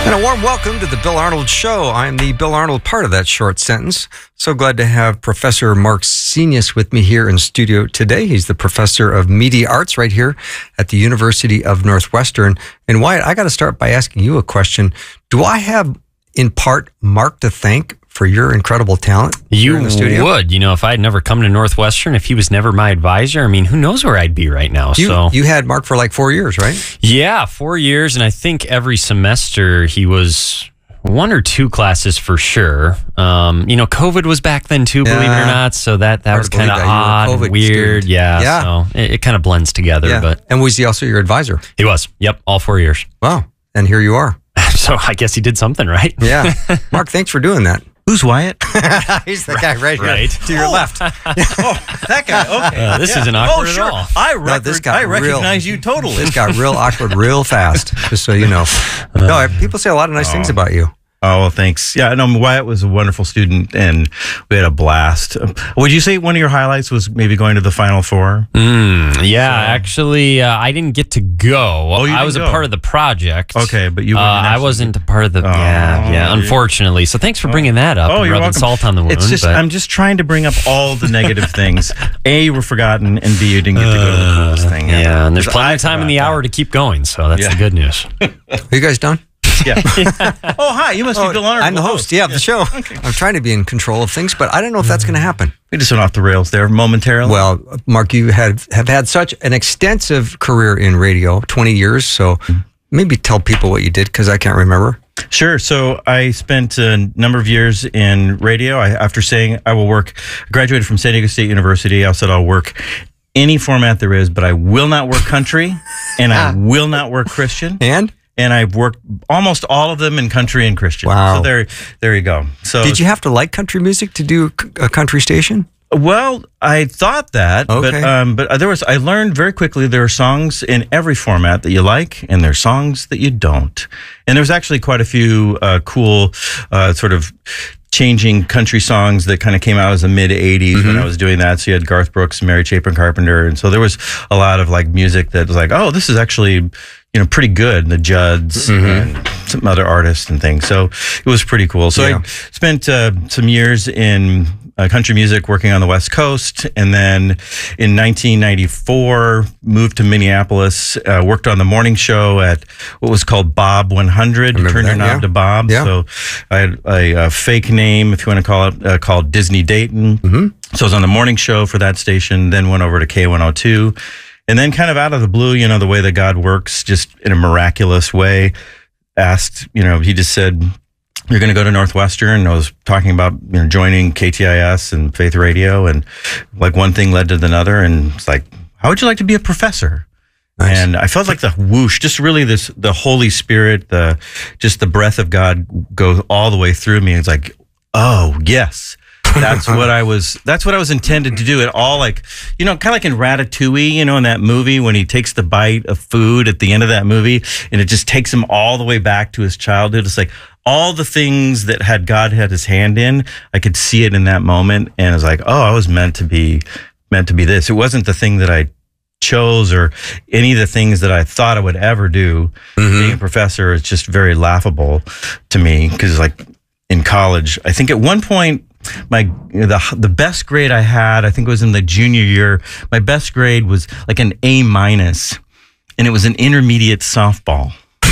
And a warm welcome to the Bill Arnold Show. I'm the Bill Arnold part of that short sentence. So glad to have Professor Mark Senius with me here in studio today. He's the professor of media arts right here at the University of Northwestern. And Wyatt, I got to start by asking you a question. Do I have, in part, Mark to thank for your incredible talent? You would. You know, if I had never come to Northwestern, if he was never my advisor, I mean, who knows where I'd be right now. You had Mark for like 4 years, right? Yeah, 4 years. And I think every semester he was one or two classes for sure. COVID was back then too, believe it or not. So that was kind of odd and weird. Yeah. So it kind of blends together. Yeah. But and was he also your advisor? He was. Yep. All 4 years. Wow. And here you are. So I guess he did something right. Yeah. Mark, thanks for doing that. Who's Wyatt? He's the guy right here to your left. Oh, that guy. Okay. This isn't awkward at all. I recognize you totally. This got real awkward real fast, just so you know. No, people say a lot of nice things about you. Oh, well, thanks. Yeah, no, Wyatt was a wonderful student, and we had a blast. Would you say one of your highlights was maybe going to the Final Four? Actually, I didn't get to go. Oh, I was a part of the project. Okay, but you were I wasn't a part of the... unfortunately. So thanks for bringing that up and rubbing salt on the wound. It's just, I'm just trying to bring up all the negative things. A, you were forgotten, and B, you didn't get to go to the coolest thing. Yeah, and there's plenty of time in the hour to keep going, so that's the good news. Are you guys done? Yeah. Oh, hi. You must be Bill Arnold. I'm the host, of the show. Okay. I'm trying to be in control of things, but I don't know if that's going to happen. We just went off the rails there momentarily. Well, Mark, you have had such an extensive career in radio, 20 years, so maybe tell people what you did, because I can't remember. Sure. So I spent a number of years in radio. After saying I will work, graduated from San Diego State University. I said I'll work any format there is, but I will not work country, and I will not work Christian. And I've worked almost all of them in country and Christian. Wow. So there you go. So did you have to like country music to do a country station? Well, I thought that, okay. but I learned very quickly there are songs in every format that you like, and there are songs that you don't. And there's actually quite a few cool sort of changing country songs that kind of came out as the mid 80s when I was doing that. So you had Garth Brooks and Mary Chapin Carpenter. And so there was a lot of like music that was like, oh, this is actually, pretty good. The Judds and some other artists and things. So it was pretty cool. So I spent some years in country music working on the West Coast. And then in 1994, moved to Minneapolis, worked on the morning show at what was called Bob 100. Turn your knob to Bob. Yeah. So I had a fake name, if you want to call it, called Disney Dayton. So I was on the morning show for that station, then went over to K102. And then kind of out of the blue, the way that God works, just in a miraculous way, asked, he just said, you're going to go to Northwestern. And I was talking about, joining KTIS and Faith Radio. And like one thing led to another. And it's like, how would you like to be a professor? Nice. And I felt like the whoosh, just really the Holy Spirit, just the breath of God go all the way through me. It's like, oh, yes. That's what I was intended to do. It all kind of like in Ratatouille, in that movie when he takes the bite of food at the end of that movie and it just takes him all the way back to his childhood. It's like all the things that God had his hand in, I could see it in that moment. And I was like, oh, I was meant to be this. It wasn't the thing that I chose or any of the things that I thought I would ever do. Being a professor is just very laughable to me because like in college, I think at one point, the best grade I had, I think it was in the junior year. My best grade was like an A-, and it was an intermediate softball.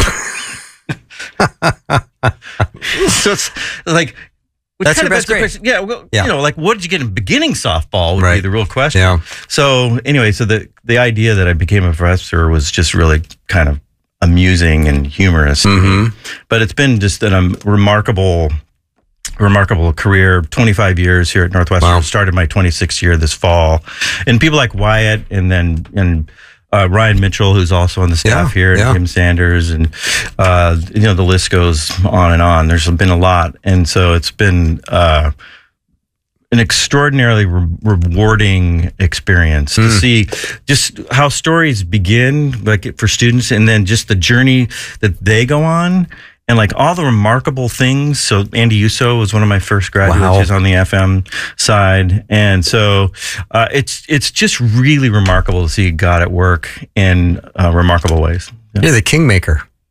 So it's like, that's your best grade. Yeah, well, like what did you get in beginning softball would be the real question. Yeah. So anyway, so the idea that I became a professor was just really kind of amusing and humorous. But it's been just a remarkable career, 25 years here at Northwestern. Wow. Started my 26th year this fall. And people like Wyatt and Ryan Mitchell, who's also on the staff here, and Kim Sanders, and the list goes on and on. There's been a lot. And so it's been an extraordinarily rewarding experience to see just how stories begin, like for students, and then just the journey that they go on. And like all the remarkable things. So Andy Uso was one of my first graduates. He's on the FM side. And so it's just really remarkable to see God at work in remarkable ways. Yeah. You're the kingmaker.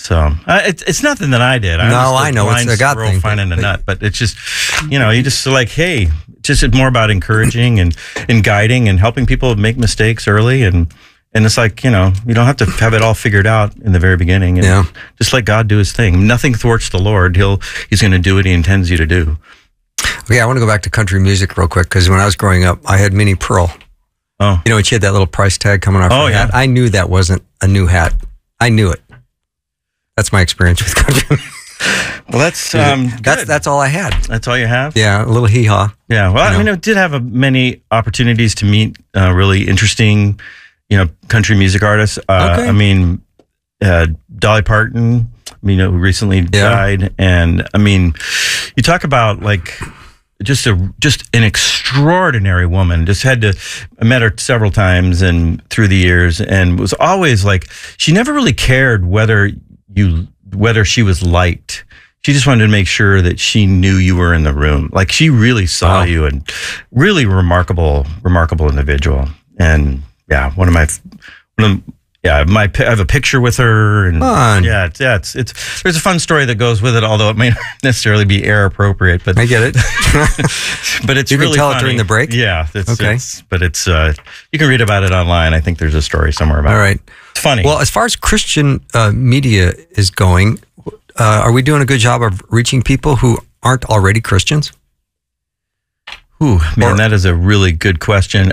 So it's nothing that I did. I know it's a God thing. Finding a nut, but it's just, you just like, hey, it's more about encouraging and guiding and helping people make mistakes early. And it's like, you don't have to have it all figured out in the very beginning. And just let God do his thing. Nothing thwarts the Lord. He's going to do what he intends you to do. Okay, I want to go back to country music real quick, because when I was growing up, I had Minnie Pearl. Oh. When she had that little price tag coming off her hat, I knew that wasn't a new hat. I knew it. That's my experience with country. Well, that's all I had. That's all you have? Yeah, a little hee-haw. Yeah, well, I did have many opportunities to meet really interesting, country music artists. Okay. Dolly Parton, who recently died. And you talk about like just an extraordinary woman. I met her several times and through the years, and was always like, she never really cared whether she was liked. She just wanted to make sure that she knew you were in the room. Like, she really saw you, and really remarkable individual. And I have a picture with her, and fun. There's a fun story that goes with it, although it may not necessarily be air appropriate. But I get it. But it's you really can tell funny. it during the break. Yeah, okay. But you can read about it online. I think there's a story somewhere about it. All right. It's funny. Well, as far as Christian media is going, are we doing a good job of reaching people who aren't already Christians? Ooh, man, that is a really good question.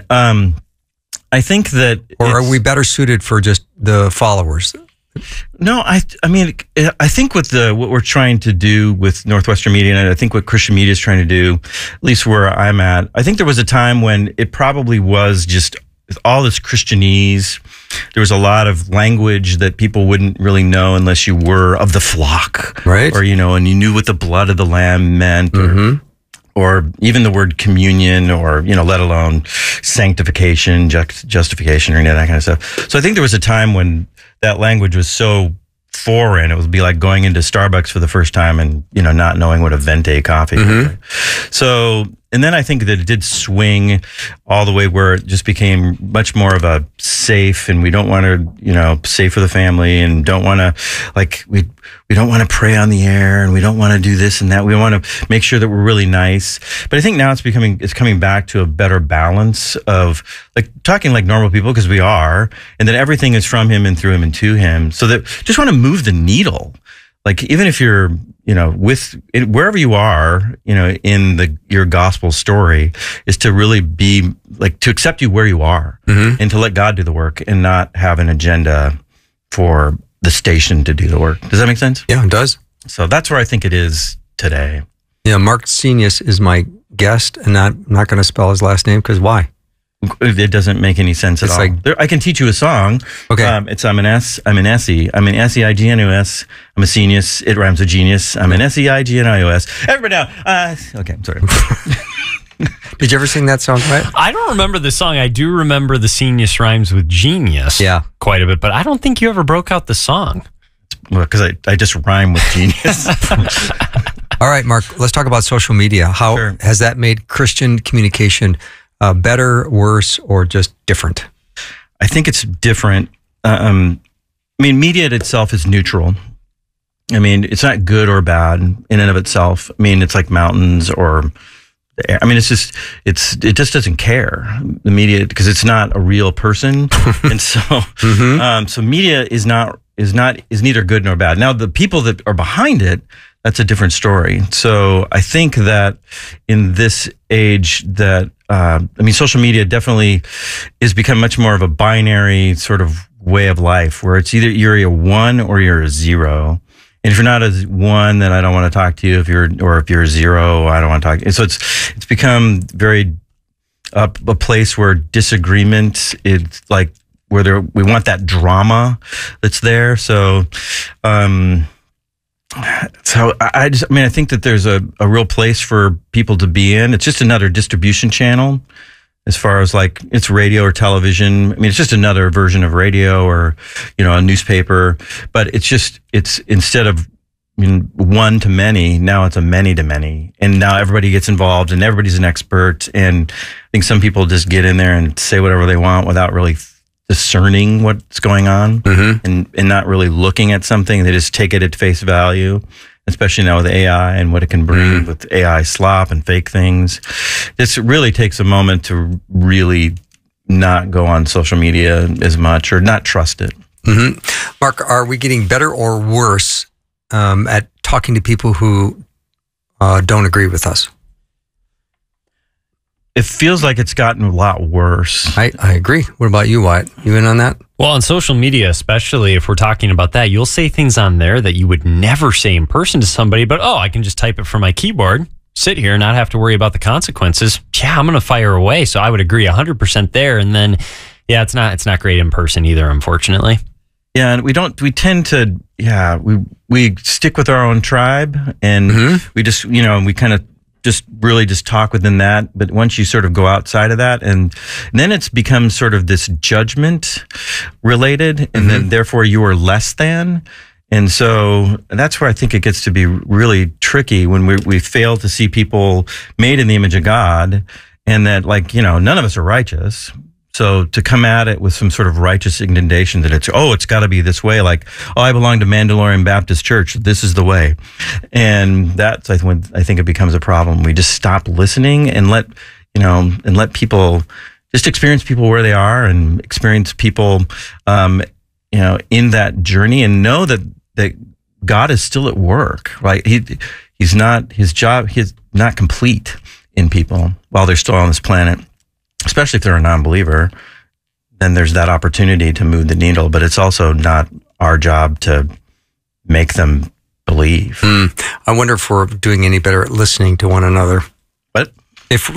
I think that, or are we better suited for just the followers? No, I think with what we're trying to do with Northwestern Media, and I think what Christian Media is trying to do, at least where I'm at, I think there was a time when it probably was just all this Christianese. There was a lot of language that people wouldn't really know unless you were of the flock, right? Or and you knew what the blood of the Lamb meant, or even the word communion, or let alone sanctification, justification, or any of that kind of stuff. So I think there was a time when that language was so foreign, it would be like going into Starbucks for the first time and not knowing what a venti coffee was. Right? So, and then I think that it did swing all the way where it just became much more of a safe, and we don't want to, safe for the family, and don't want to, like, we don't want to pray on the air, and we don't want to do this and that. We want to make sure that we're really nice. But I think now it's coming back to a better balance of like talking like normal people, because we are, and that everything is from him and through him and to him. So that just want to move the needle. Like, even if you're, wherever you are, in your gospel story, is to really be like, to accept you where you are, and to let God do the work, and not have an agenda for the station to do the work. Does that make sense? Yeah, it does. So that's where I think it is today. Yeah, Mark Senius is my guest, and I'm not going to spell his last name, because why? It doesn't make any sense at all. Like, I can teach you a song. Okay. I'm an S-E-I-G-N-O-S. I'm a Senius. It rhymes with genius. I'm an S-E-I-G-N-O-S. Everybody now. Okay, I'm sorry. Did you ever sing that song, right? I don't remember the song. I do remember the Senius rhymes with genius. Yeah. Quite a bit, but I don't think you ever broke out the song. Well, because I just rhyme with genius. All right, Mark, let's talk about social media. How has that made Christian communication better, worse, or just different? I think it's different. Media itself is neutral. It's not good or bad in and of itself. It's like mountains or the air. It just doesn't care. The media, because it's not a real person, and so so media is neither good nor bad. Now, the people that are behind it, that's a different story. So I think that in this age that, social media definitely has become much more of a binary sort of way of life, where it's either you're a 1 or you're a 0. And if you're not a 1, then I don't want to talk to you. If you're a 0, I don't want to talk to you. So it's become very a place where disagreement is like, where we want that drama that's there. So, I think that there's a real place for people to be in. It's just another distribution channel, as far as like it's radio or television. It's just another version of radio, or a newspaper. But it's instead of 1 to many, now it's a many to many, and now everybody gets involved, and everybody's an expert. And I think some people just get in there and say whatever they want without really discerning what's going on and not really looking at something. They just take it at face value, especially now with AI and what it can bring with AI slop and fake things. This really takes a moment to really not go on social media as much or not trust it. Mark, are we getting better or worse at talking to people who don't agree with us? It feels like it's gotten a lot worse. I agree. What about you, Wyatt? You in on that? Well, on social media, especially if we're talking about that, you'll say things on there that you would never say in person to somebody, but I can just type it from my keyboard, sit here, not have to worry about the consequences. Yeah, I'm going to fire away. So I would agree 100% there. And then, it's not great in person either, unfortunately. Yeah, and we tend to, we stick with our own tribe and we just, we kind of just talk within that. But once you sort of go outside of that, and then it's become sort of this judgment related, and then therefore you are less than. And so that's where I think it gets to be really tricky when we fail to see people made in the image of God, and that none of us are righteous. So to come at it with some sort of righteous indignation that it's got to be this way, I belong to Mandalorian Baptist Church, this is the way. And that's when I think it becomes a problem. We just stop listening and let people just experience people where they are and experience people, in that journey, and know that God is still at work, right? He's not complete in people while they're still on this planet. Especially if they're a non-believer, then there's that opportunity to move the needle, but it's also not our job to make them believe. I wonder if we're doing any better at listening to one another. What? If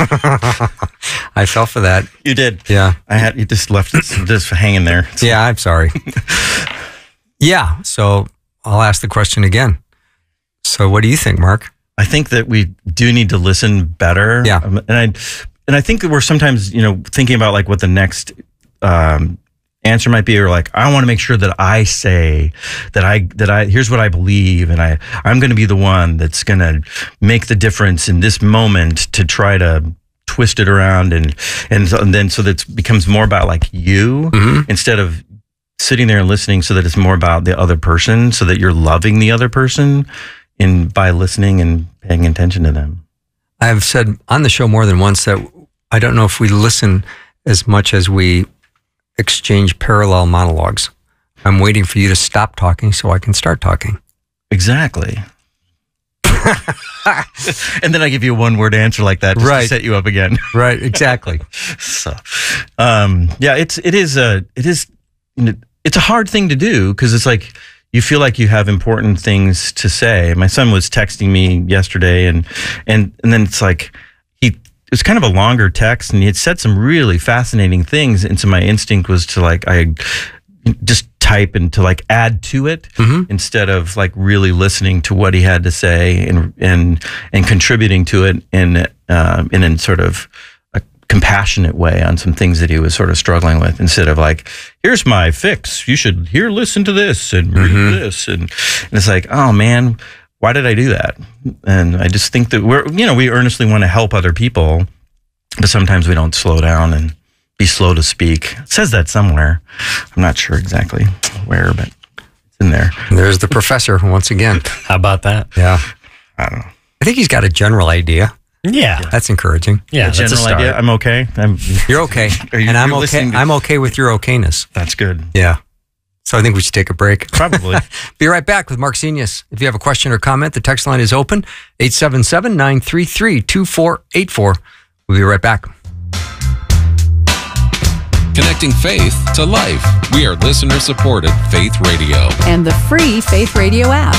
I fell for that. You did. Yeah. You just left it just hanging there. Yeah, I'm sorry. Yeah, so I'll ask the question again. So what do you think, Mark? I think that we do need to listen better. Yeah. And I think that we're sometimes, thinking about what the next answer might be, or I want to make sure that I say that I here's what I believe, and I'm going to be the one that's going to make the difference in this moment, to try to twist it around and then so that it becomes more about you instead of sitting there and listening, so that it's more about the other person, so that you're loving the other person by listening and paying attention to them. I've said on the show more than once that I don't know if we listen as much as we exchange parallel monologues. I'm waiting for you to stop talking so I can start talking. Exactly. And then I give you a one-word answer like that just to set you up again. Right, exactly. So, it's a hard thing to do, because it's you feel like you have important things to say. My son was texting me yesterday, and then it's it was kind of a longer text, and he had said some really fascinating things. And so my instinct was to I just type and to add to it instead of really listening to what he had to say and contributing to it in sort of a compassionate way on some things that he was sort of struggling with, instead of here's my fix, you should listen to this and read this, and it's oh man, why did I do that? And I just think that we earnestly want to help other people, but sometimes we don't slow down and be slow to speak. It says that somewhere. I'm not sure exactly where, but it's in there. There's the professor once again. How about that? Yeah. I don't know. I think he's got a general idea. Yeah. That's encouraging. Yeah, that's a start. Idea. I'm okay. You're okay. And I'm okay. I'm okay with your okayness. That's good. Yeah. So I think we should take a break. Probably. Be right back with Mark Senius. If you have a question or comment, the text line is open, 877-933-2484. We'll be right back. Connecting faith to life. We are listener-supported Faith Radio. And the free Faith Radio app.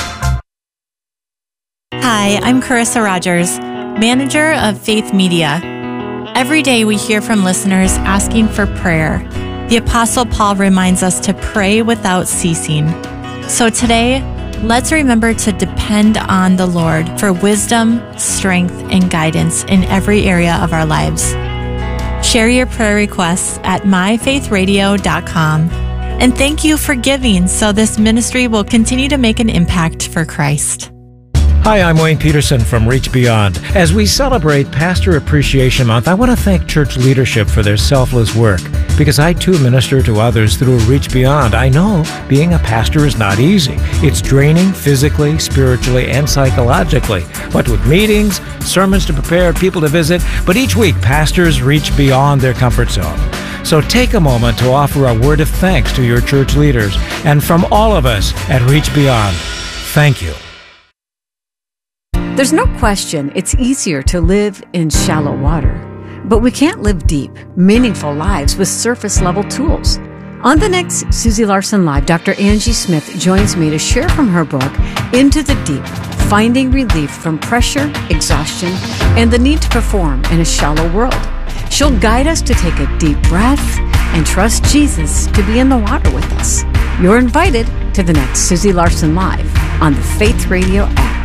Hi, I'm Carissa Rogers, manager of Faith Media. Every day we hear from listeners asking for prayer. The Apostle Paul reminds us to pray without ceasing. So today, let's remember to depend on the Lord for wisdom, strength, and guidance in every area of our lives. Share your prayer requests at myfaithradio.com. And thank you for giving so this ministry will continue to make an impact for Christ. Hi, I'm Wayne Peterson from Reach Beyond. As we celebrate Pastor Appreciation Month, I want to thank church leadership for their selfless work, because I too minister to others through Reach Beyond. I know being a pastor is not easy. It's draining physically, spiritually, and psychologically. What with meetings, sermons to prepare, people to visit, but each week pastors reach beyond their comfort zone. So take a moment to offer a word of thanks to your church leaders. And from all of us at Reach Beyond, thank you. There's no question it's easier to live in shallow water, but we can't live deep, meaningful lives with surface-level tools. On the next Susie Larson Live, Dr. Angie Smith joins me to share from her book, Into the Deep, Finding Relief from Pressure, Exhaustion, and the Need to Perform in a Shallow World. She'll guide us to take a deep breath and trust Jesus to be in the water with us. You're invited to the next Susie Larson Live on the Faith Radio app.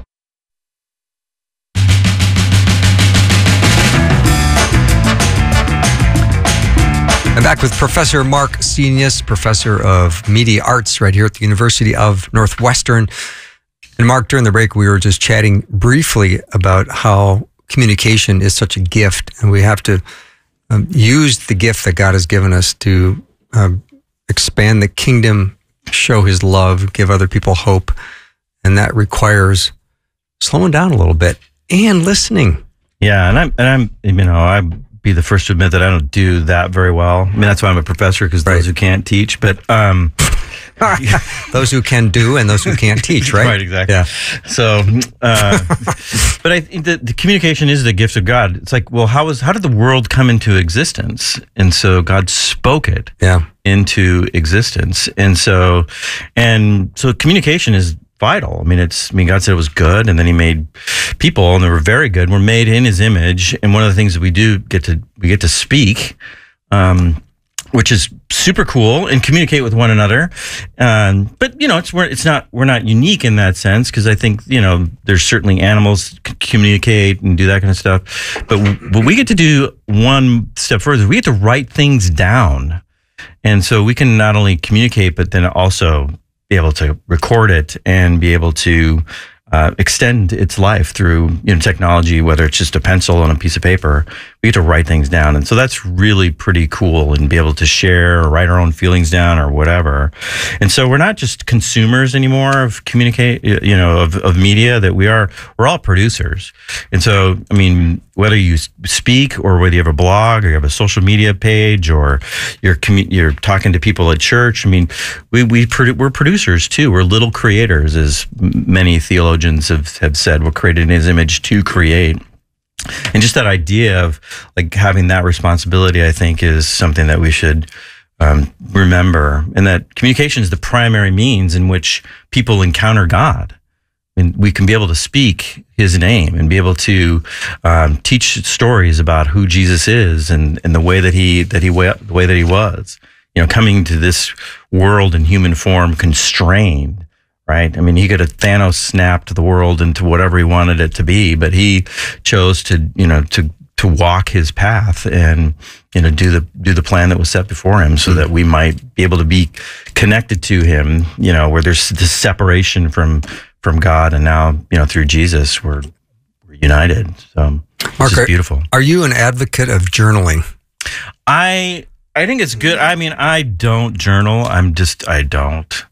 I'm back with Professor Mark Senius, Professor of Media Arts right here at the University of Northwestern. And Mark, during the break, we were just chatting briefly about how communication is such a gift, and we have to use the gift that God has given us to expand the kingdom, show his love, give other people hope. And that requires slowing down a little bit and listening. Yeah, and I'm be the first to admit that I don't do that very well. I mean, that's why I'm a professor, because those who can't teach, but those who can do and those who can't teach, right? Right, exactly. Yeah. So, but I think that the communication is the gift of God. It's like, well, how did the world come into existence? And so God spoke it into existence. And so communication is vital. I mean, God said it was good, and then he made people, and they were very good. We're made in his image, and one of the things that we get to speak, which is super cool, and communicate with one another. But we're not unique in that sense, because I think there's certainly animals communicate and do that kind of stuff. But what we get to do one step further, we get to write things down, and so we can not only communicate, but then also be able to record it and be able to extend its life through technology, whether it's just a pencil on a piece of paper. We get to write things down, and so that's really pretty cool, and be able to share or write our own feelings down or whatever. And so we're not just consumers anymore of of media. That we're all producers. And so, I mean, whether you speak or whether you have a blog or you have a social media page or you're talking to people at church, I mean, we're producers too. We're little creators, as many theologians have said. We're created in his image to create. And just that idea of like having that responsibility, I think, is something that we should remember. And that communication is the primary means in which people encounter God. And we can be able to speak his name and be able to teach stories about who Jesus is and the way that he was. Coming to this world in human form, constrained. Right? I mean, he could have Thanos snapped the world into whatever he wanted it to be, but he chose to walk his path and do the plan that was set before him, so that we might be able to be connected to him. Where there's this separation from God, and now through Jesus we're united. So Mark, it's beautiful. Are you an advocate of journaling? I think it's good. I mean, I don't journal. I don't.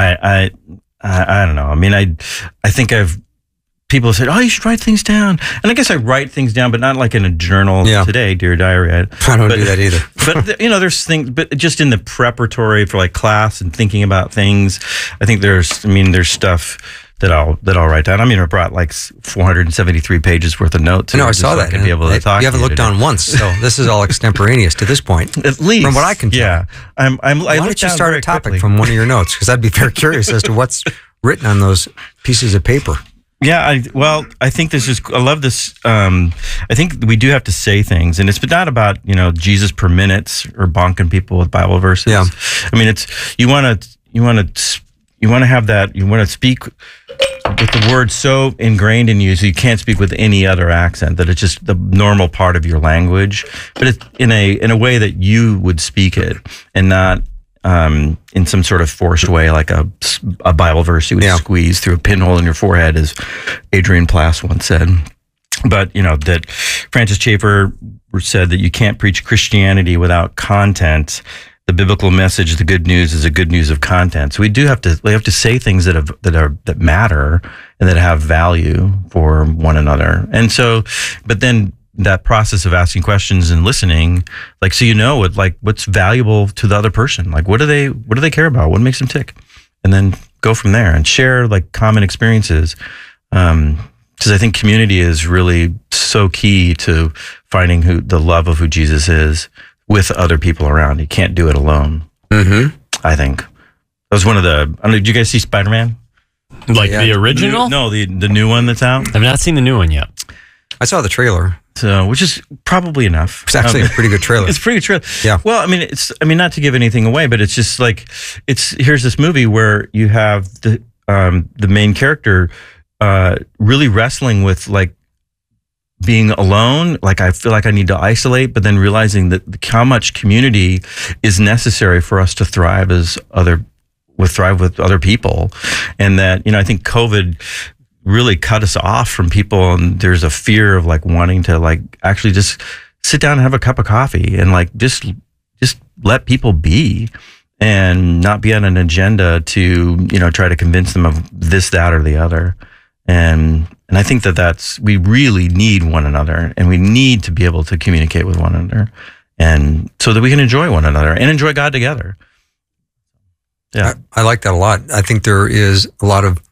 I don't know. I mean, I think people have said, oh, you should write things down. And I guess I write things down, but not like in a journal today, Dear Diary. I don't do that either. But, there's things, but just in the preparatory for like class and thinking about things, I think there's stuff that I'll write down. I mean, I brought like 473 pages worth of notes. No, I saw that. I can be able to talk. You haven't looked down once, so this is all extemporaneous to this point. At least, from what I can tell. Yeah, Why don't you start a topic from one of your notes? Because I'd be very curious as to what's written on those pieces of paper. Yeah, I think I love this. I think we do have to say things, and it's not about Jesus per minutes or bonking people with Bible verses. Yeah, I mean, it's you want to have that. You want to speak with the word so ingrained in you, so you can't speak with any other accent. That it's just the normal part of your language, but it's in a way that you would speak it, and not in some sort of forced way, like a Bible verse you would squeeze through a pinhole in your forehead, as Adrian Plass once said. But, that Francis Schaeffer said that you can't preach Christianity without content. The biblical message, the good news, is a good news of content. So we have to say things that matter and that have value for one another. And so, but then that process of asking questions and listening, what's valuable to the other person, like what do they care about, what makes them tick, and then go from there and share common experiences. Because I think community is really so key to finding the love of who Jesus is with other people around. You can't do it alone. Mm-hmm. I think that was one of the. Did you guys see Spider-Man? The original? No, the new one that's out. I've not seen the new one yet. I saw the trailer. So, which is probably enough. It's actually a pretty good trailer. It's a pretty good trailer. Yeah. Well, not to give anything away, but it's just here's this movie where you have the main character really wrestling with being alone. I feel like I need to isolate, but then realizing that how much community is necessary for us to thrive with other people. And that, I think COVID really cut us off from people, and there's a fear of wanting to actually just sit down and have a cup of coffee and just let people be and not be on an agenda to try to convince them of this, that, or the other. And I think we really need one another, and we need to be able to communicate with one another, and so that we can enjoy one another and enjoy God together. Yeah, I like that a lot. I think there is a lot of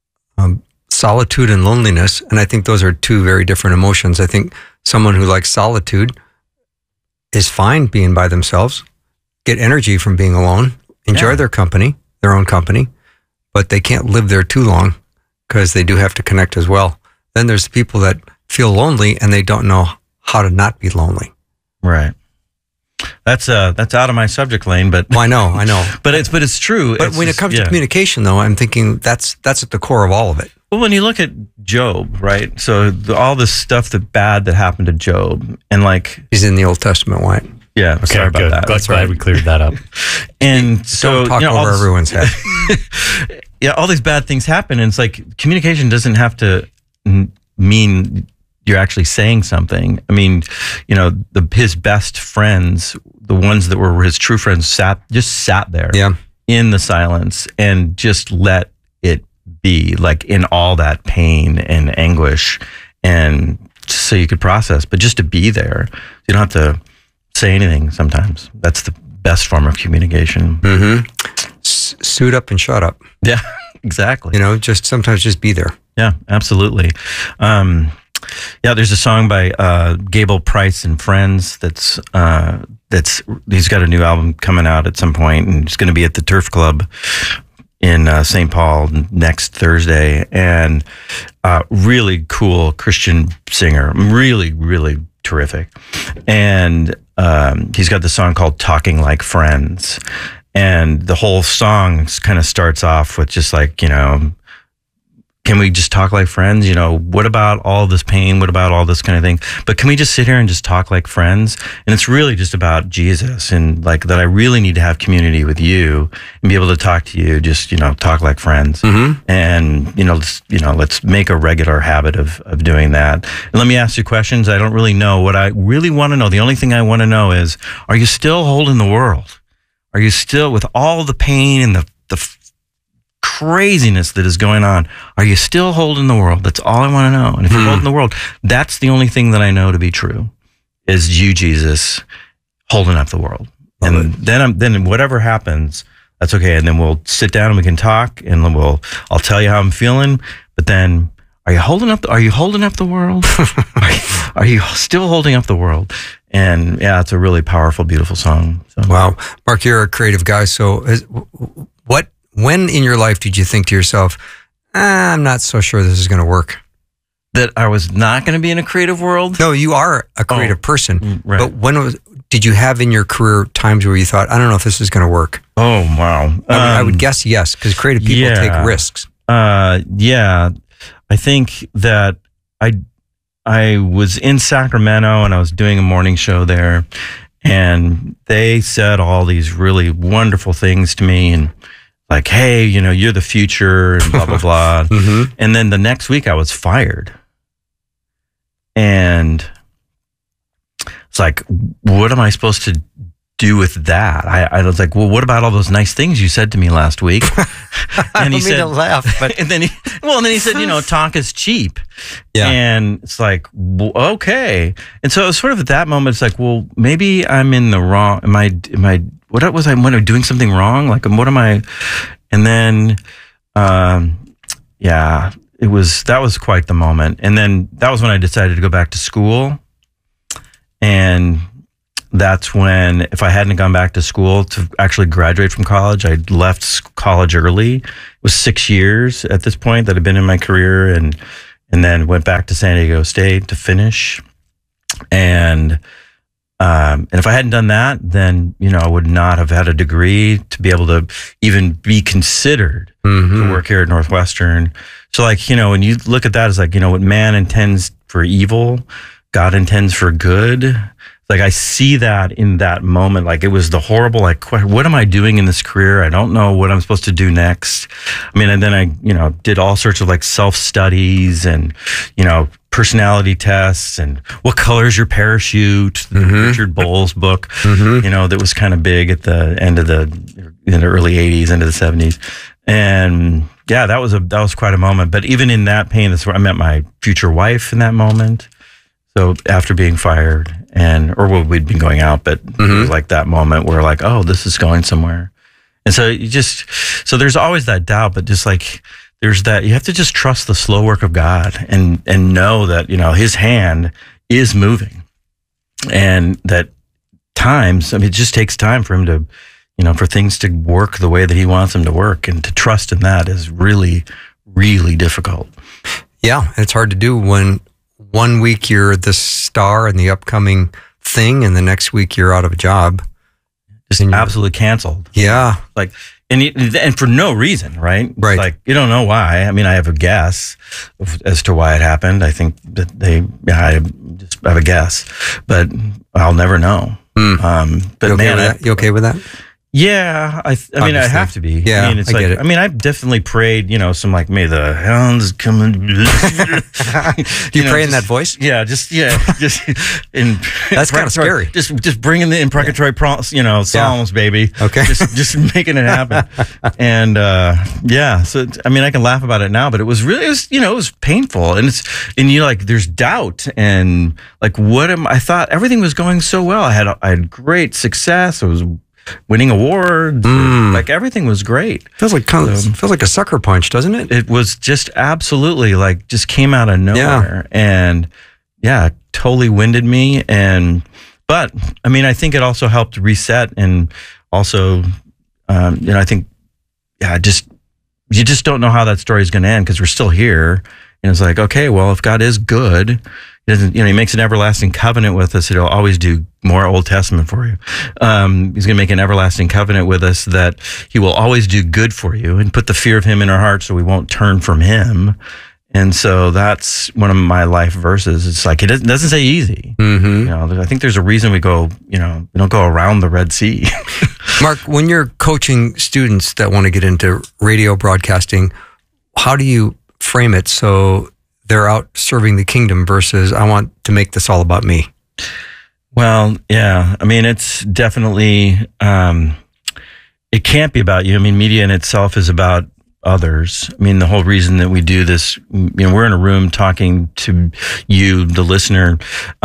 solitude and loneliness, and I think those are two very different emotions. I think someone who likes solitude is fine being by themselves, get energy from being alone, enjoy their own company, but they can't live there too long because they do have to connect as well. Then there's the people that feel lonely and they don't know how to not be lonely. Right. That's out of my subject lane, but I know. but it's true. But when it comes to communication, though, I'm thinking that's at the core of all of it. Well, when you look at Job, right? So all this stuff bad that happened to Job, and he's in the Old Testament, Wyatt. Yeah, okay, sorry about that. That's glad we cleared that up. And so don't talk over everyone's head. Yeah, all these bad things happen, and it's communication doesn't have to mean you're actually saying something. I mean, his best friends, the ones that were his true friends, sat there in the silence and just let it be, in all that pain and anguish, and so you could process, but just to be there. You don't have to say anything sometimes. That's the best form of communication. Mm-hmm. Suit up and shut up. Yeah, exactly. Sometimes just be there. Yeah, absolutely. There's a song by Gable Price and Friends that's he's got a new album coming out at some point, and it's going to be at the Turf Club in St. Paul next Thursday, and really cool Christian singer, really, really terrific. And he's got the song called Talking Like Friends, and the whole song kind of starts off with just can we just talk like friends? What about all this pain? What about all this kind of thing? But can we just sit here and just talk like friends? And it's really just about Jesus, and that I really need to have community with you and be able to talk to you, just, talk like friends. Mm-hmm. And, let's make a regular habit of doing that. And let me ask you questions. I don't really know what I really want to know. The only thing I want to know is, are you still holding the world? Are you still, with all the pain and the craziness that is going on, are you still holding the world? That's all I want to know. And if you're holding the world, that's the only thing that I know to be true, is you, Jesus, holding up the world. And then whatever happens, that's okay. And then we'll sit down and we can talk, and I'll tell you how I'm feeling. But then, are you holding up the world? Are you still holding up the world? And yeah, it's a really powerful, beautiful song. So. Wow. Mark, you're a creative guy. So when in your life did you think to yourself, I'm not so sure this is going to work? That I was not going to be in a creative world? No, you are a creative person. Right. But did you have in your career times where you thought, I don't know if this is going to work? Oh, wow. I would guess yes, because creative people take risks. Yeah. I think that I was in Sacramento, and I was doing a morning show there, And they said all these really wonderful things to me, and like, hey, you know, you're the future, and blah, blah, blah. Mm-hmm. And then the next week I was fired. And it's like, what am I supposed to do with that? I was like, well, what about all those nice things you said to me last week? And he said, to laugh, but and then he said, you know, talk is cheap. Yeah. And it's like, well, okay. And so it was sort of at that moment, it's like, well, maybe I'm in the wrong. Am I, what was I doing something wrong? Like, what am I? And then, yeah, that was quite the moment. And then that was when I decided to go back to school. And that's when, if I hadn't gone back to school to actually graduate from college, I left college early. It was 6 years at this point that had been in my career, and then went back to San Diego State to finish. And if I hadn't done that, then, you know, I would not have had a degree to be able to even be considered to work here at Northwestern. So, like, you know, when you look at that as like, you know, what man intends for evil, God intends for good. Like, I see that in that moment. Like, it was the horrible, like, what am I doing in this career? I don't know what I'm supposed to do next. I mean, and then I, you know, did all sorts of like self-studies and, you know, personality tests and what color is your parachute, the Richard Bowles book, you know, that was kind of big at the end of in the early 80s, into the 70s. And yeah, that was quite a moment. But even in that pain, that's where I met my future wife in that moment. So after being fired, or we'd been going out, but it was like that moment where like, oh, this is going somewhere. And so so there's always that doubt, but just like, there's that, you have to just trust the slow work of God and know that, you know, his hand is moving, and that times, I mean, it just takes time for him to, you know, for things to work the way that he wants them to work, and to trust in that is really, really difficult. Yeah. It's hard to do when 1 week you're the star and the upcoming thing, and the next week you're out of a job. Just absolutely canceled. Yeah. Like, and for no reason, right? Right. Like, you don't know why. I mean, I have a guess as to why it happened. I think that I just have a guess, but I'll never know. But you okay with that? Yeah, I mean, I have to be. Yeah, I mean, it's like, I mean, I've definitely prayed, you know, some like, may the hounds come in. Do you pray in that voice? Yeah, just in. That's kind of scary. Just bringing the imprecatory, you know, psalms, baby. Okay, just making it happen. And yeah, so I mean, I can laugh about it now, but it was you know, it was painful, and you like, there's doubt, and like, I thought everything was going so well. I had great success. I was winning awards, like everything was great. Feels like a sucker punch, doesn't it? It was just absolutely like, just came out of nowhere, and yeah, totally winded me. But I mean, I think it also helped reset, and also, you know, I think, yeah, you just don't know how that story is going to end, because we're still here, and it's like, okay, well, if God is good, he makes an everlasting covenant with us. He'll always do more Old Testament for you. He's going to make an everlasting covenant with us that he will always do good for you, and put the fear of him in our hearts so we won't turn from him. And so that's one of my life verses. It's like, it doesn't say easy. You know, I think there's a reason we go, you know, we don't go around the Red Sea. Mark, when you're coaching students that want to get into radio broadcasting, how do you frame it so they're out serving the kingdom versus, I want to make this all about me? Well, yeah. I mean, it's definitely, it can't be about you. I mean, media in itself is about others. I mean, the whole reason that we do this, you know, we're in a room talking to you, the listener.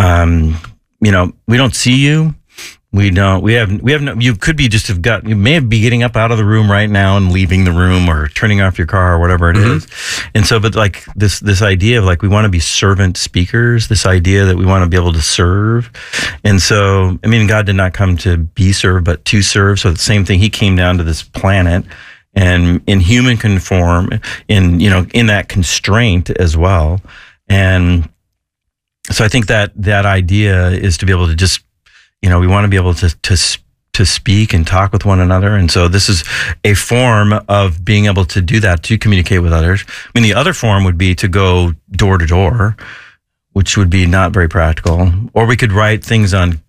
You know, we don't see you. We have no, you could be you may be getting up out of the room right now and leaving the room, or turning off your car, or whatever it is. And so, but like this idea of like, we want to be servant speakers, this idea that we want to be able to serve. And so, I mean, God did not come to be served, but to serve. So the same thing, he came down to this planet, and in human conform, in that constraint as well. And so I think that idea is to be able to just, you know, we want to be able to speak and talk with one another. And so this is a form of being able to do that, to communicate with others. I mean, the other form would be to go door to door, which would be not very practical. Or we could write things on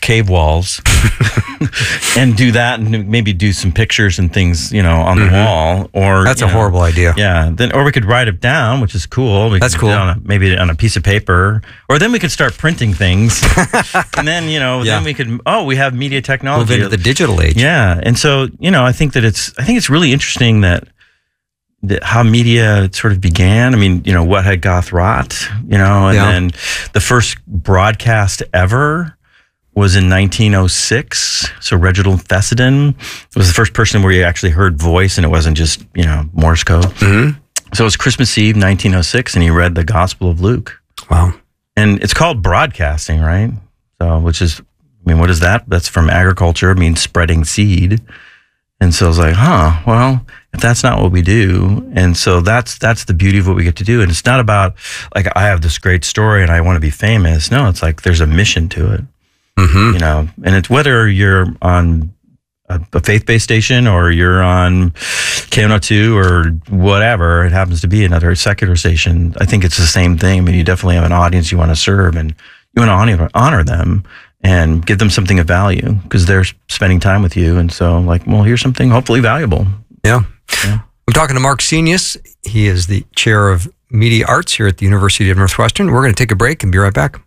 cave walls and do that, and maybe do some pictures and things, on the wall. Or that's a horrible idea. Yeah. Then, or we could write it down, which is cool. That's cool. Maybe on a piece of paper, or then we could start printing things, and then then we could. Oh, we have media technology. Move into the digital age. Yeah, and so I think it's really interesting that how media sort of began. I mean, what had Goth Rot, and then the first broadcast ever was in 1906. So Reginald Fessenden was the first person where you actually heard voice, and it wasn't just, Morse code. Mm-hmm. So it was Christmas Eve, 1906, and he read the Gospel of Luke. Wow. And it's called broadcasting, right? So, which is, what is that? That's from agriculture. It means spreading seed. And so I was like, well, if that's not what we do. And so that's the beauty of what we get to do. And it's not about, like, I have this great story and I want to be famous. No, it's like there's a mission to it. Mm-hmm. And it's whether you're on a faith-based station or you're on KNO2 or whatever, it happens to be another secular station. I think it's the same thing. I mean, you definitely have an audience you want to serve, and you want to honor them and give them something of value because they're spending time with you. And so, here's something hopefully valuable. Yeah. I'm talking to Mark Senius. He is the chair of media arts here at the University of Northwestern. We're going to take a break and be right back.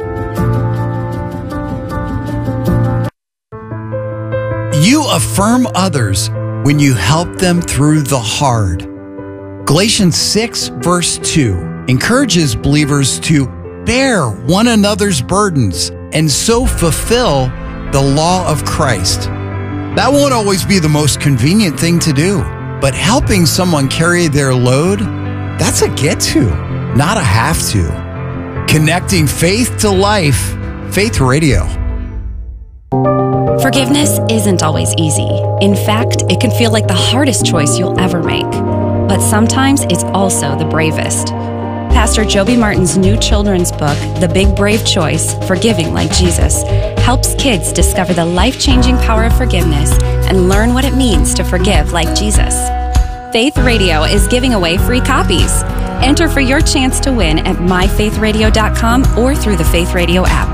You affirm others when you help them through the hard. Galatians 6, verse 2 encourages believers to bear one another's burdens and so fulfill the law of Christ. That won't always be the most convenient thing to do, but helping someone carry their load, that's a get to, not a have to. Connecting faith to life, Faith Radio. Forgiveness isn't always easy. In fact, it can feel like the hardest choice you'll ever make. But sometimes it's also the bravest. Pastor Joby Martin's new children's book, The Big Brave Choice, Forgiving Like Jesus, helps kids discover the life-changing power of forgiveness and learn what it means to forgive like Jesus. Faith Radio is giving away free copies. Enter for your chance to win at myfaithradio.com or through the Faith Radio app.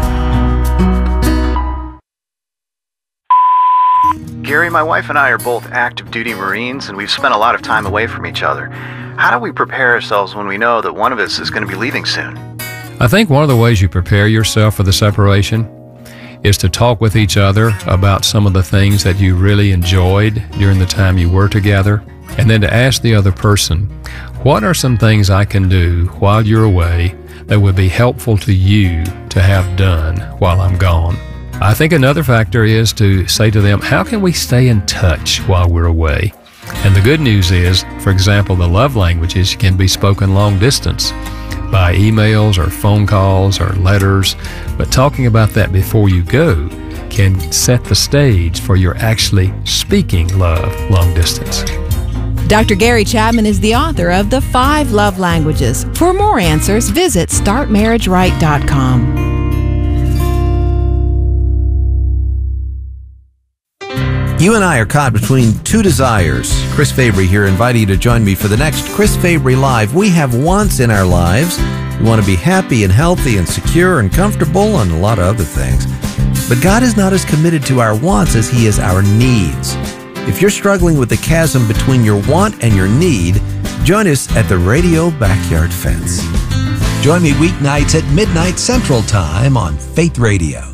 Gary, my wife and I are both active duty Marines, and we've spent a lot of time away from each other. How do we prepare ourselves when we know that one of us is going to be leaving soon? I think one of the ways you prepare yourself for the separation is to talk with each other about some of the things that you really enjoyed during the time you were together, and then to ask the other person, what are some things I can do while you're away that would be helpful to you to have done while I'm gone? I think another factor is to say to them, how can we stay in touch while we're away? And the good news is, for example, the love languages can be spoken long distance by emails or phone calls or letters, but talking about that before you go can set the stage for your actually speaking love long distance. Dr. Gary Chapman is the author of The 5 Love Languages. For more answers, visit startmarriageright.com. You and I are caught between two desires. Chris Fabry here, inviting you to join me for the next Chris Fabry Live. We have wants in our lives. We want to be happy and healthy and secure and comfortable and a lot of other things. But God is not as committed to our wants as He is our needs. If you're struggling with the chasm between your want and your need, join us at the Radio Backyard Fence. Join me weeknights at midnight Central Time on Faith Radio.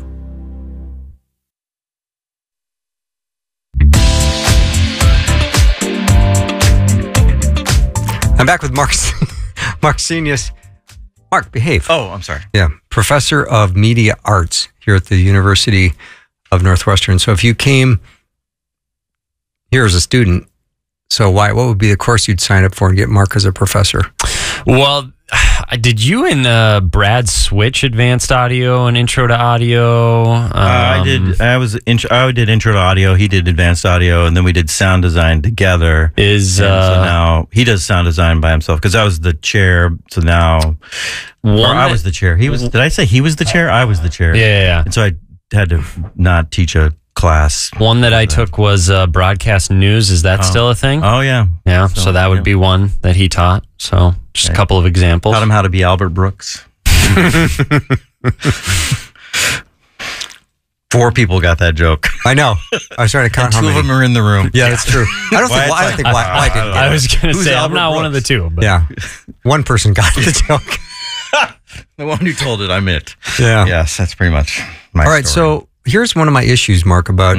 I'm back with Mark Senius. Mark, behave. Oh, I'm sorry. Yeah, professor of media arts here at the University of Northwestern. So if you came here as a student, what would be the course you'd sign up for and get Mark as a professor? Well, did you and Brad switch advanced audio and intro to audio? I did. I did intro to audio. He did advanced audio, and then we did sound design together. So now he does sound design by himself because I was the chair. So now, I was the chair. He was. Did I say he was the chair? I was the chair. Yeah. And so I had to not teach a class. One that I took was broadcast news. Is that still a thing? Oh, yeah. Yeah, so that would be one that he taught. So just a couple of examples. Taught him how to be Albert Brooks. 4 people got that joke. I know. I was trying to count and how many. 2 of them are in the room. Yeah, that's true. I don't think Wyatt didn't get I was going to say, I'm Albert not one of the Brooks? 2. But. Yeah. One person got the joke. The one who told it, I'm it. Yeah. Yes, that's pretty much my All right, story. so here's one of my issues, Mark, about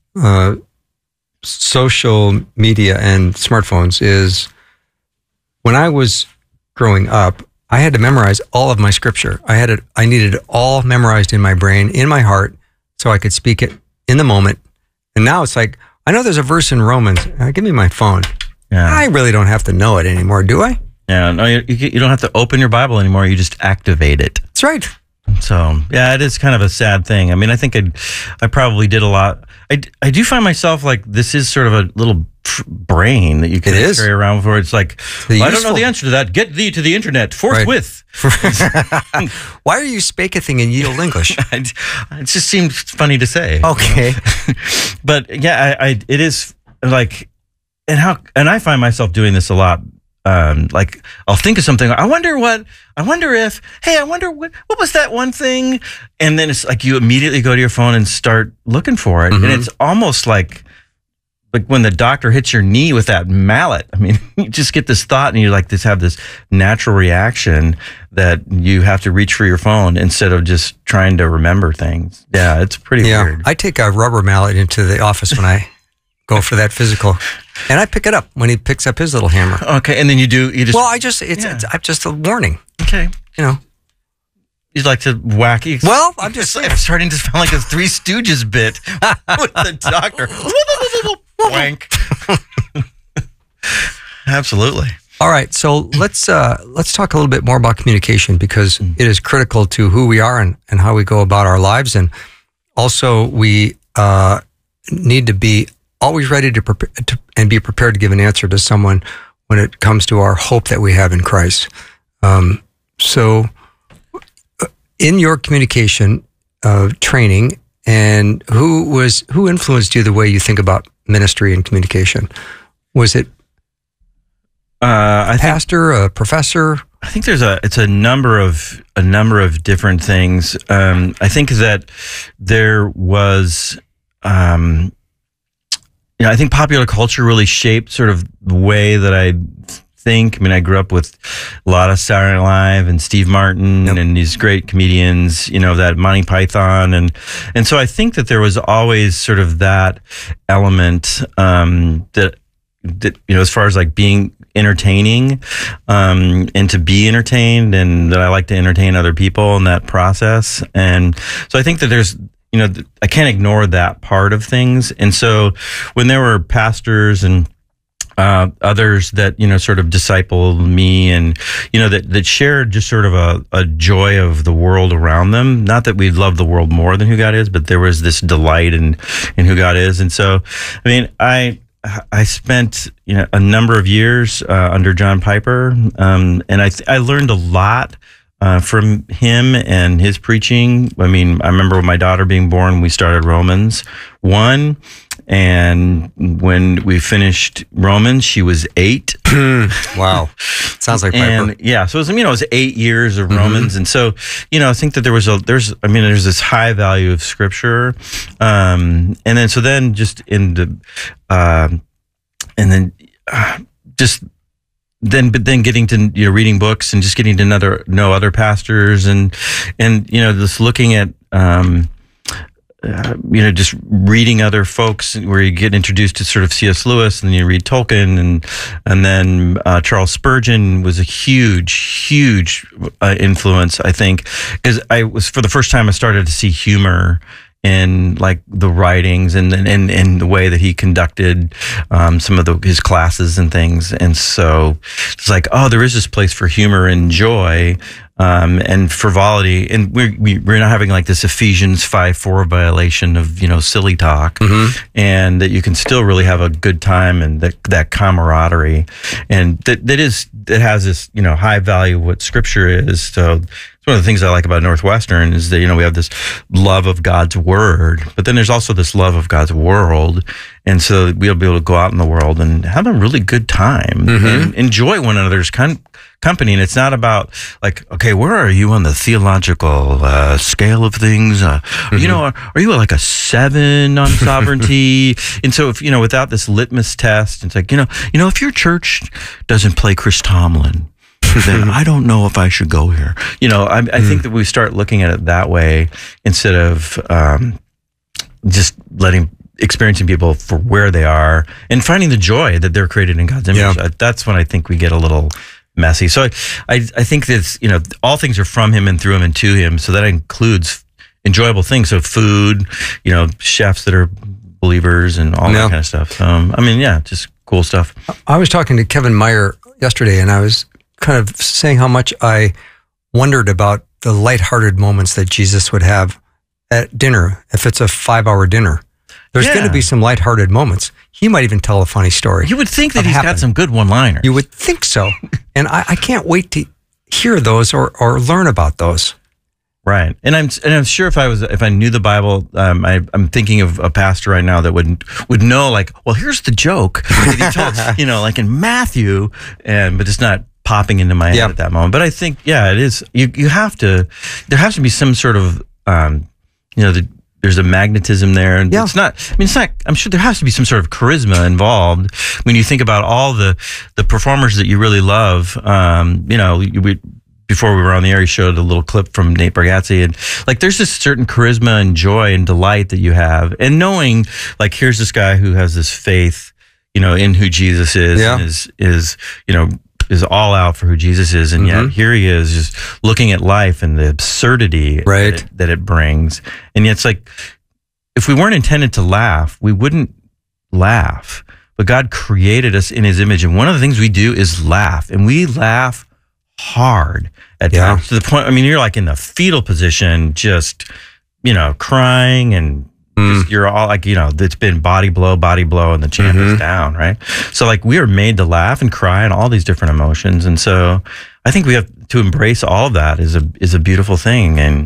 social media and smartphones is when I was growing up, I had to memorize all of my scripture. I needed it all memorized in my brain, in my heart, so I could speak it in the moment. And now it's like, I know there's a verse in Romans. Give me my phone. Yeah. I really don't have to know it anymore, do I? Yeah, no, you don't have to open your Bible anymore. You just activate it. That's right. So, yeah, it is kind of a sad thing. I mean, I think I probably did a lot. I do find myself like this is sort of a little brain that you can carry around for. It's like, I don't know the answer to that. Get thee to the internet forthwith. Right. Why are you spakething in Yield English? It just seems funny to say. Okay. You know? But yeah, it is like, and I find myself doing this a lot. Like I'll think of something. I wonder what was that one thing? And then it's like you immediately go to your phone and start looking for it. Mm-hmm. And it's almost like when the doctor hits your knee with that mallet. I mean, you just get this thought and you have this natural reaction that you have to reach for your phone instead of just trying to remember things. Yeah, it's pretty weird. I take a rubber mallet into the office when I go for that physical. And I pick it up when he picks up his little hammer. Okay, and then you just... Well, I'm just a warning. Okay. You know. You'd like to whack... Well, I'm just saying. I'm starting to sound like a Three Stooges bit with the doctor. Wank. Absolutely. All right, so let's talk a little bit more about communication because it is critical to who we are and how we go about our lives. And also we need to be always ready to prepare and be prepared to give an answer to someone when it comes to our hope that we have in Christ. So in your communication training, and who influenced you the way you think about ministry and communication? Was it a pastor, a professor? I think it's a number of different things. I think that there was, I think popular culture really shaped sort of the way that I think. I mean, I grew up with a lot of Saturday Night Live and Steve Martin and these great comedians, that Monty Python. And so I think that there was always sort of that element, that as far as like being entertaining, and to be entertained, and that I like to entertain other people in that process. And so I think that there's, I can't ignore that part of things. And so when there were pastors and others that, sort of discipled me and, that shared just sort of a joy of the world around them. Not that we love the world more than who God is, but there was this delight in who God is. And so, I mean, I spent, a number of years under John Piper, and I learned a lot from him and his preaching. I mean, I remember with my daughter being born, we started Romans 1. And when we finished Romans, she was 8. Wow. Sounds like Piper. And yeah, so it was 8 years of Romans. And so, I think that there's this high value of scripture. And then just in the, but then getting to reading books and just getting to know other pastors and just looking at just reading other folks where you get introduced to sort of C.S. Lewis, and then you read Tolkien, and then Charles Spurgeon was a huge influence, I think, because for the first time I started to see humor in like the writings and the way that he conducted some of his classes and things. And so it's like, oh, there is this place for humor and joy and frivolity. And we're not having like this Ephesians 5:4 violation of, silly talk, and that you can still really have a good time and that camaraderie. And that has this, high value of what scripture is. So It's one of the things I like about Northwestern is that, you know, we have this love of God's word, but then there's also this love of God's world. And so we'll be able to go out in the world and have a really good time and enjoy one another's company. And it's not about like, okay, where are you on the theological scale of things? You know, are you like a 7 on sovereignty? And so if, you know, without this litmus test, it's like, you know, if your church doesn't play Chris Tomlin, then I don't know if I should go here. You know, I think that we start looking at it that way instead of just experiencing people for where they are and finding the joy that they're created in God's image. Yeah. That's when I think we get a little messy. So I think that, you know, all things are from him and through him and to him. So that includes enjoyable things. So food, you know, chefs that are believers and all that kind of stuff. I mean, yeah, just cool stuff. I was talking to Kevin Meyer yesterday, and I was kind of saying how much I wondered about the lighthearted moments that Jesus would have at dinner. If it's a 5-hour dinner, there's going to be some lighthearted moments. He might even tell a funny story. You would think that he's got some good one-liners. You would think so. And I can't wait to hear those or learn about those. Right. And I'm sure if I knew the Bible, I'm thinking of a pastor right now that would know, like, well, here's the joke that he told, you know, like in Matthew, but it's not popping into my head at that moment. But I think, it is. You have to. There has to be some sort of, you know, there's a magnetism there, and it's not. I mean, it's not. I'm sure there has to be some sort of charisma involved when you think about all the performers that you really love. You know, before we were on the air, he showed a little clip from Nate Bargatze, and like, there's this certain charisma and joy and delight that you have, and knowing, like, here's this guy who has this faith, you know, in who Jesus is, and is you know, is all out for who Jesus is, and yet here he is just looking at life and the absurdity that it brings. And yet it's like, if we weren't intended to laugh, we wouldn't laugh. But God created us in his image, and one of the things we do is laugh, and we laugh hard at times, to the point, I mean, you're like in the fetal position, just, you know, crying, and just, you're all like, you know, it's been body blow, and the champ is down, right? So like, we are made to laugh and cry and all these different emotions. And so I think we have to embrace all of that is a beautiful thing. And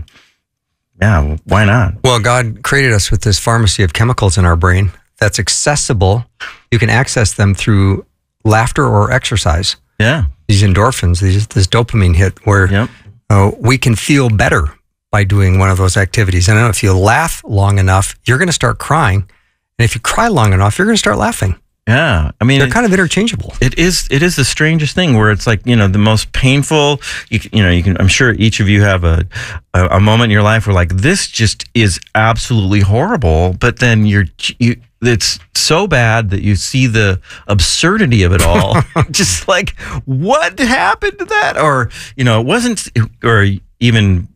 yeah, why not? Well, God created us with this pharmacy of chemicals in our brain that's accessible. You can access them through laughter or exercise. Yeah. These endorphins, this dopamine hit where we can feel better by doing one of those activities. And I know if you laugh long enough, you're going to start crying. And if you cry long enough, you're going to start laughing. Yeah. I mean, they're kind of interchangeable. It is the strangest thing where it's like, you know, the most painful, you can, I'm sure each of you have a moment in your life where like, this just is absolutely horrible. But then it's so bad that you see the absurdity of it all. Just like, what happened to that? Or, you know, it wasn't, or even,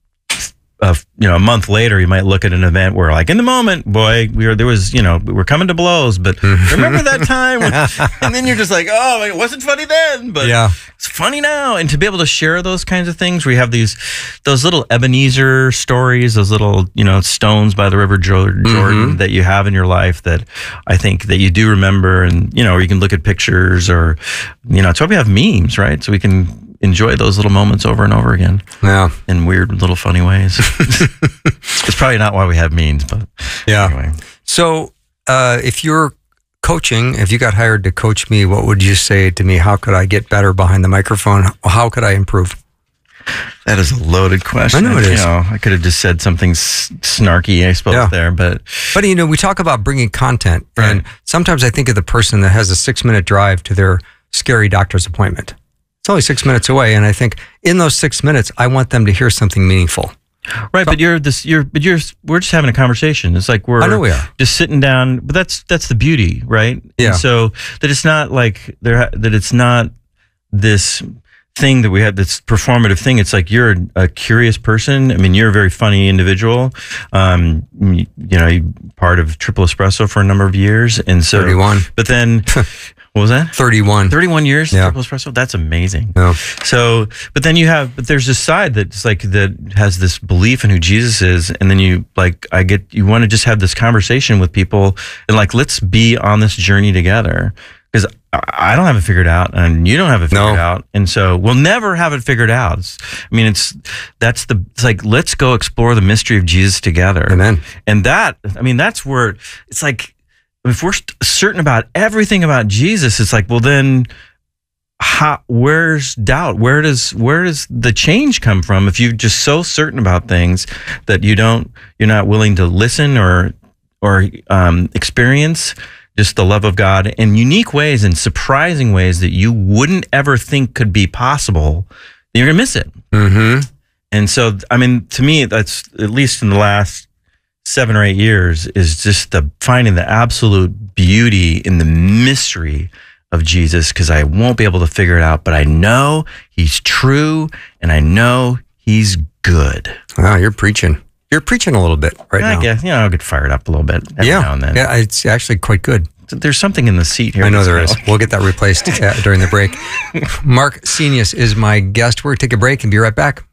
you know, a month later, you might look at an event where, like, in the moment, boy, we were coming to blows, but remember that time? And then you're just like, oh, it wasn't funny then, but it's funny now. And to be able to share those kinds of things, we have those little Ebenezer stories, those little, you know, stones by the River Jordan that you have in your life that I think that you do remember, and, you know, or you can look at pictures, or, you know, it's why we have memes, right? So we can enjoy those little moments over and over again. Yeah. In weird little funny ways. It's probably not why we have memes, but anyway. So if you're coaching, if you got hired to coach me, what would you say to me? How could I get better behind the microphone? How could I improve? That is a loaded question. I know it is. You know, I could have just said something snarky, I suppose, there. But, you know, we talk about bringing content. Right. And sometimes I think of the person that has a 6-minute drive to their scary doctor's appointment. It's only 6 minutes away, and I think in those 6 minutes, I want them to hear something meaningful. Right, so, we're just having a conversation. It's like I know we are just sitting down, but that's the beauty, right? Yeah. And so that it's not like that it's not this thing that we have, this performative thing. It's like you're a curious person. I mean, you're a very funny individual. You know, you're part of Triple Espresso for a number of years, and so 31. But then. What was that? 31 years. Yeah. Triple Espresso. That's amazing. Yeah. So, but then but there's this side that's like, that has this belief in who Jesus is. And then you want to just have this conversation with people and like, let's be on this journey together. because I don't have it figured out, and you don't have it figured out, and so we'll never have it figured out. It's like, let's go explore the mystery of Jesus together. Amen. And that's where it's like, if we're certain about everything about Jesus, it's like, well, then where's doubt? Where does the change come from if you're just so certain about things that you're not willing to listen or experience just the love of God in unique ways and surprising ways that you wouldn't ever think could be possible? You're gonna miss it. Mm-hmm. And so, to me, that's, at least in the last 7 or 8 years, is just finding the absolute beauty in the mystery of Jesus, because I won't be able to figure it out, but I know he's true and I know he's good. Wow, you're preaching. You're preaching a little bit now. I guess, I'll get fired up a little bit every now and then. Yeah, it's actually quite good. There's something in the seat here. I know there is. We'll get that replaced during the break. Mark Senius is my guest. We're going to take a break and be right back.